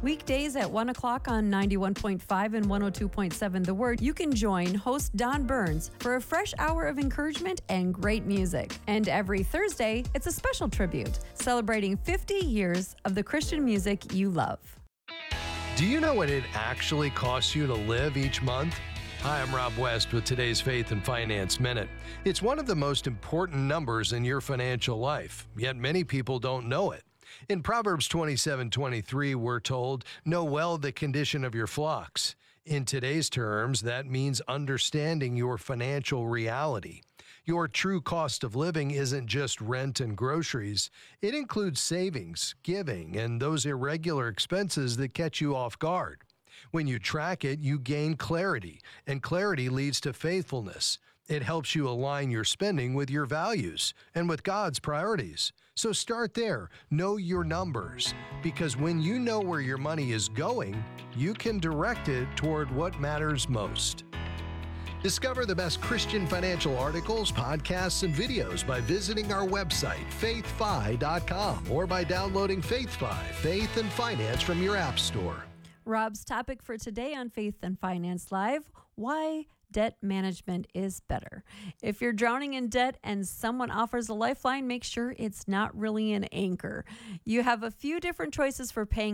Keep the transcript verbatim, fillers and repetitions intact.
Weekdays at one o'clock on ninety-one point five and one oh two point seven The Word, you can join host Don Burns for a fresh hour of encouragement and great music. And every Thursday, it's a special tribute, celebrating fifty years of the Christian music you love. Do you know what it actually costs you to live each month? Hi, I'm Rob West with today's Faith and Finance Minute. It's one of the most important numbers in your financial life, yet many people don't know it. In Proverbs twenty-seven twenty-three, we're told, "Know well the condition of your flocks." In today's terms, that means understanding your financial reality. Your true cost of living isn't just rent and groceries. It includes savings, giving, and those irregular expenses that catch you off guard. When you track it, you gain clarity, and clarity leads to faithfulness. It helps you align your spending with your values and with God's priorities. So start there. Know your numbers, because when you know where your money is going, you can direct it toward what matters most. Discover the best Christian financial articles, podcasts, and videos by visiting our website, faith fi dot com, or by downloading FaithFi, Faith and Finance, from your app store. Rob's topic for today on Faith and Finance Live: why debt management is better. If you're drowning in debt and someone offers a lifeline, make sure it's not really an anchor. You have a few different choices for paying